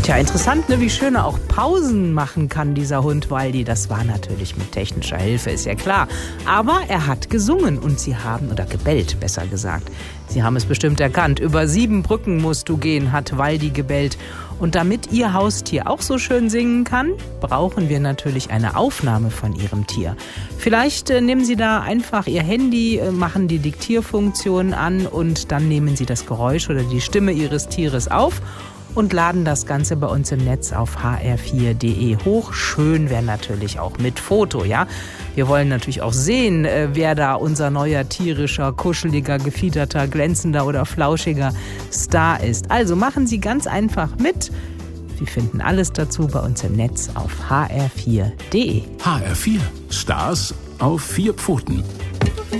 Tja, interessant, ne, wie schön er auch Pausen machen kann, dieser Hund Waldi. Das war natürlich mit technischer Hilfe, ist ja klar. Aber er hat gesungen und oder gebellt, besser gesagt. Sie haben es bestimmt erkannt. Über 7 Brücken musst du gehen, hat Waldi gebellt. Und damit Ihr Haustier auch so schön singen kann, brauchen wir natürlich eine Aufnahme von Ihrem Tier. Vielleicht nehmen Sie da einfach Ihr Handy, machen die Diktierfunktion an und dann nehmen Sie das Geräusch oder die Stimme Ihres Tieres auf und laden das Ganze bei uns im Netz auf hr4.de hoch. Schön wäre natürlich auch mit Foto, ja. Wir wollen natürlich auch sehen, wer da unser neuer tierischer, kuscheliger, gefiederter, glänzender oder flauschiger Star ist. Also machen Sie ganz einfach mit. Sie finden alles dazu bei uns im Netz auf hr4.de. HR4. Stars auf 4 Pfoten.